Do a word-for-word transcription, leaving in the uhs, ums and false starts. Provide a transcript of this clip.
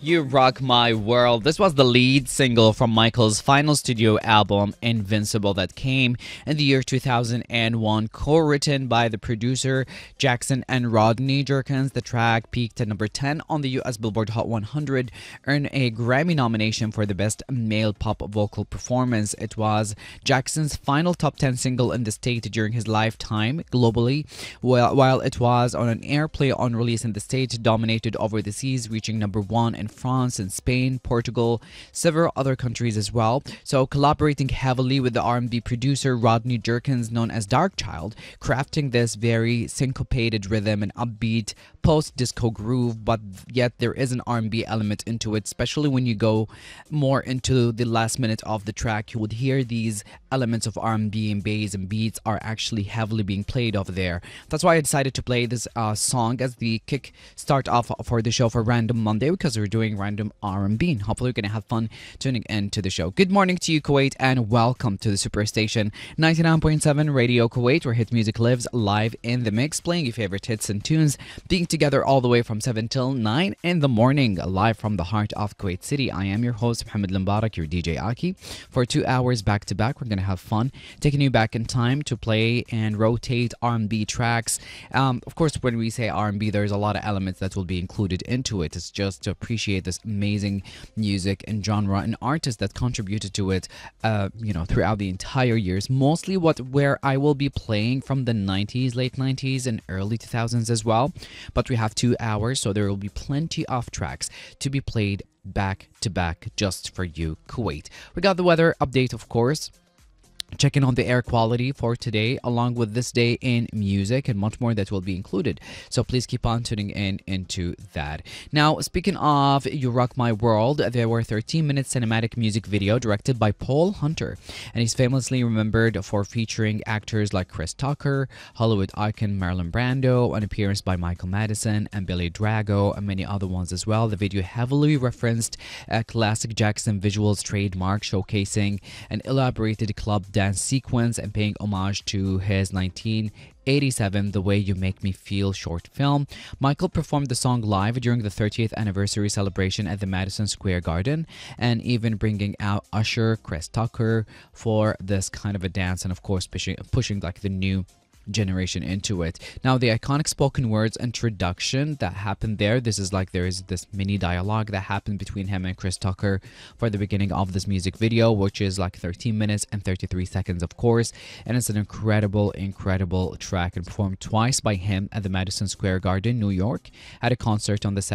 You Rock My World. This was the lead single from Michael's final studio album, Invincible, that came in the year two thousand one, co-written by the producer Jackson and Rodney Jerkins. The track peaked at number ten on the U S Billboard Hot one hundred, earned a Grammy nomination for the Best Male Pop Vocal Performance. It was Jackson's final top ten single in the state during his lifetime globally, while, while it was on an airplay on release in the state, it dominated over the seas, reaching number one in France and Spain, Portugal, several other countries as well. So collaborating heavily with the R and B producer Rodney Jerkins, known as Darkchild, crafting this very syncopated rhythm and upbeat post-disco groove, but yet there is an R and B element into it, especially when you go more into the last minute of the track. You would hear these elements of R and B and bass and beats are actually heavily being played over there. That's why I decided to play this uh, song as the kick start off for the show for Random Monday, because we're doing random R and B. Hopefully, we're going to have fun tuning in to the show. Good morning to you, Kuwait, and welcome to the Superstation ninety-nine point seven Radio Kuwait, where hit music lives live in the mix, playing your favorite hits and tunes, being together all the way from seven till nine in the morning, live from the heart of Kuwait City. I am your host, Mohammed Lambarak, your D J Aki. For two hours back to back, we're going to have fun taking you back in time to play and rotate R and B tracks. Um, of course, when we say R and B, there's a lot of elements that will be included into it. It's just to appreciate this amazing music and genre and artists that contributed to it, uh, you know, throughout the entire years. Mostly what where I will be playing from the nineties, late nineties, and early two thousands as well. But we have two hours, so there will be plenty of tracks to be played back to back just for you, Kuwait. We got the weather update, of course. Checking on the air quality for today, along with this day in music and much more that will be included. So please keep on tuning in into that. Now, speaking of You Rock My World, there were thirteen minute cinematic music video directed by Paul Hunter, and he's famously remembered for featuring actors like Chris Tucker, Hollywood icon Marlon Brando, an appearance by Michael Madison and Billy Drago, and many other ones as well. The video heavily referenced a classic Jackson visuals trademark, showcasing an elaborated club dance sequence and paying homage to his nineteen eighty-seven The Way You Make Me Feel short film. Michael performed the song live during the thirtieth anniversary celebration at the Madison Square Garden, and even bringing out Usher, Chris Tucker for this kind of a dance, and of course pushing pushing like the new generation into it. Now, the iconic spoken words introduction that happened there, this is like there is this mini dialogue that happened between him and Chris Tucker for the beginning of this music video, which is like thirteen minutes and thirty-three seconds, of course, and it's an incredible incredible track, and performed twice by him at the Madison Square Garden, New York, at a concert on the